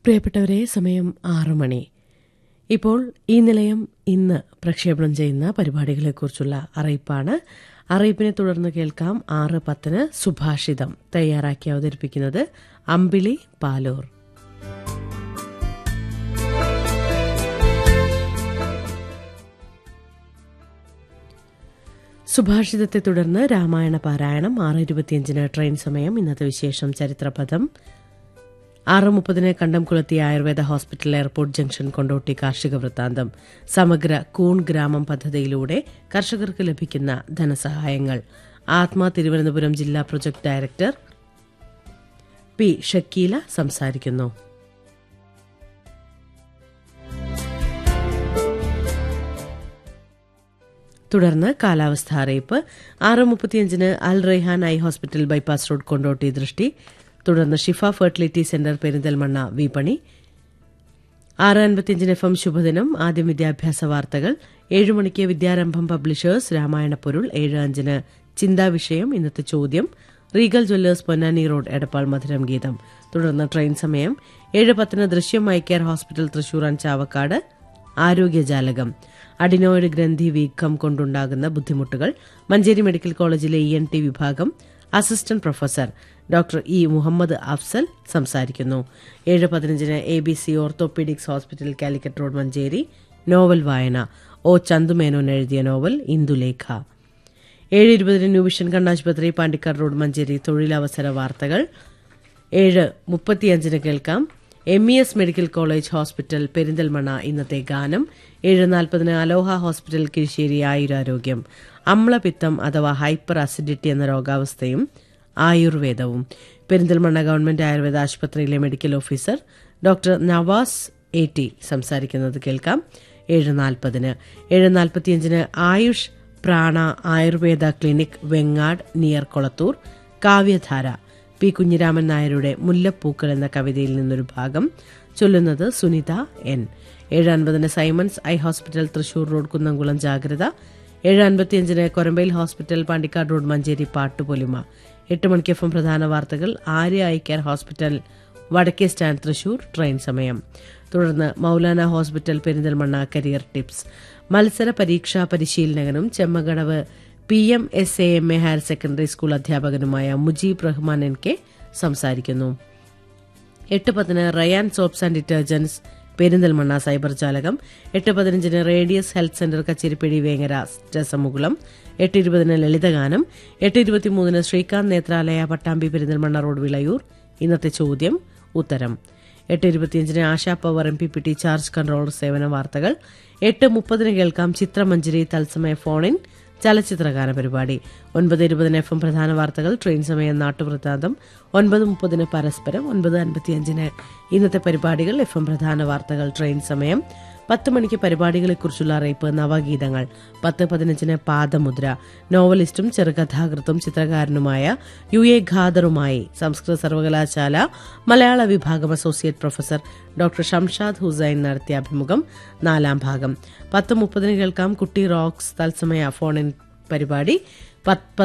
പ്രിയപ്പെട്ടവരെ, സമയം 6 മണി. ഇപ്പോൾ ഈ നിലയം ഇന്ന് പ്രക്ഷേപണം ചെയ്യുന്ന പരിപാടികളെക്കുറിച്ചുള്ള അറിയിപ്പാണ്. അറിയിപ്പിനെ തുടർന്ന് കേൾക്കാം 6:10 സുഭാഷിതം. തയ്യാറാക്കി അവതരിപ്പിക്കുന്നത് അമ്പിളി പാലൂർ. സുഭാഷിതത്തെ തുടർന്ന് രാമായണ പാരായണം. 6:25 ട്രെയിൻ സമയം. ഇന്നത്തെ വിശേഷം ചരിത്രപഥം. 6:30 കണ്ടംകുളത്തി Ayurveda hospital, airport junction, Kondotty കാർഷിക വൃത്താന്തം. സമഗ്ര കൂൺ ഗ്രാമം പദ്ധതിയിലൂടെ കർഷകർക്ക് ലഭിക്കുന്ന ധനസഹായങ്ങൾ. ആത്മ തിരുവനന്തപുരം ജില്ലാ പ്രൊജക്ട് ഡയറക്ടർ പി ഷക്കീല സംസാരിക്കുന്നു. തുടർന്ന് കാലാവസ്ഥാ അറിയിപ്പ്. 6:35 അൽ Raihan eye hospital, bypass road, Kondotty ദൃഷ്ടി. തുടർന്ന് ഷിഫ ഫെർട്ടിലിറ്റി സെന്റർ, പെരിന്തൽമണ്ണ വിപണി. 6:55 FM ശുഭദിനം. ആദ്യം വിദ്യാഭ്യാസ വാർത്തകൾ. 7 മണിക്ക് വിദ്യാരംഭം പബ്ലിഷേഴ്സ് രാമായണ പൊരുൾ. 7:05 ചിന്താവിഷയം, ഇന്നത്തെ ചോദ്യം. Regal Jewellers, Ponnani road, Edappal മധുരം ഗീതം. തുടർന്ന് ട്രെയിൻ സമയം. 7:10 ദൃശ്യം eye care hospital, Thrissur and Chavakkad, ആരോഗ്യജാലകം. Adenoid ഗ്രന്ഥി വീക്കം കൊണ്ടുണ്ടാകുന്ന ബുദ്ധിമുട്ടുകൾ. മഞ്ചേരി മെഡിക്കൽ കോളേജിലെ ENT വിഭാഗം assistant professor doctor E Muhammad Afsal സംസാരിക്കുന്നു. 7:15 ABC orthopaedics hospital, Calicut road, Manjeri. Novel വായന. ഒ ചന്തുമേനോൻ എഴുതിയ നോവൽ ഇന്ദുലേഖ. 7:20 ന്യൂ വിഷൻ കണ്ണാശുപത്രി, പാണ്ടിക്കാട് റോഡ്, മഞ്ചേരി. തൊഴിലവസര വാർത്തകൾ. 7:35 കേൾക്കാം MES medical college hospital, Perinthalmanna, ഇന്നത്തെ ഗാനം. 7:40 അലോഹ ഹോസ്പിറ്റൽ, കിഴിശ്ശേരി, ആയുരാരോഗ്യം. അമ്ലപിത്തം അഥവാ ഹൈപ്പർ അസിഡിറ്റി എന്ന രോഗാവസ്ഥയും ആയുർവേദവും. പെരിന്തൽമണ്ണ ഗവൺമെന്റ് ആയുർവേദ ആശുപത്രിയിലെ medical officer doctor Nawaz AT സംസാരിക്കുന്നത് കേൾക്കാം. 7:40 7:45 ആയുഷ് പ്രാണ ആയുർവേദ ക്ലിനിക്, വെങ്ങാട് നിയർ കൊളത്തൂർ. കാവ്യധാര. പി കുഞ്ഞിരാമൻ നായരുടെ മുല്ലപ്പൂക്കൾ എന്ന കവിതയിൽ നിന്നൊരു ഭാഗം. ചൊല്ലുന്നത് Sunitha N. 7:50 Symons eye hospital, Thrissur road, Kunnamkulam ജാഗ്രത. 7:55 കൊരമ്പയിൽ ഹോസ്പിറ്റൽ, പാണ്ടിക്കാട് റോഡ്, മഞ്ചേരി, പാട്ടുപൊലിമ. 8 മണിക്ക് FM പ്രധാന വാർത്തകൾ. ആര്യ ഐ കെയർ ഹോസ്പിറ്റൽ, വടക്കേ സ്റ്റാൻഡ്, തൃശൂർ. ട്രെയിൻ സമയം. തുടർന്ന് Maulana hospital, Perinthalmanna, career tips. മത്സര പരീക്ഷാ പരിശീലകനും Chemmakadavu PMSAMA higher secondary school അധ്യാപകനുമായ Mujeeb Rahman NK സംസാരിക്കുന്നു. 8:10 Ryan soaps and detergents, Perinthalmanna cyber ജാലകം. 8:15 radius health centre, Kacheripadi, Vengara, രസമുകുളം. 8:20 ലളിതഗാനം. 8:23 ശ്രീകാന്ത് നേത്രാലയ, പട്ടാമ്പി, പെരിന്തൽമണ്ണ റോഡ്, വിളയൂർ. ഇന്നത്തെ ചോദ്യം ഉത്തരം. 8:25 ASHA power MPPT charge controller സേവന വാർത്തകൾ. 8:30 കേൾക്കാം ചിത്രമഞ്ജരി തത്സമയ ഫോണിൻ ചലച്ചിത്രഗാന പരിപാടി. 9:20 FM പ്രധാന വാർത്തകൾ. ട്രെയിൻ സമയം നാട്ടുവൃത്താന്തം. 9:30 പരസ്പരം. 9:55 ഇന്നത്തെ പരിപാടികൾ. FM പ്രധാന വാർത്തകൾ. ട്രെയിൻ സമയം. 10 മണിക്ക് പരിപാടികളെക്കുറിച്ചുള്ള അറിയിപ്പ്, നവഗീതങ്ങൾ. 10:15 പാദമുദ്ര. നോവലിസ്റ്റും ചെറുകഥാകൃത്തും ചിത്രകാരനുമായ UA ഖാദറുമായി സംസ്കൃത സർവകലാശാല മലയാള വിഭാഗം associate professor doctor Shamshad Hussain നടത്തിയ അഭിമുഖം, 4ാം ഭാഗം. 10:30 കേൾക്കാം കുട്ടി റോക്സ് തത്സമയ ഫോൺ ഇൻ പരിപാടി.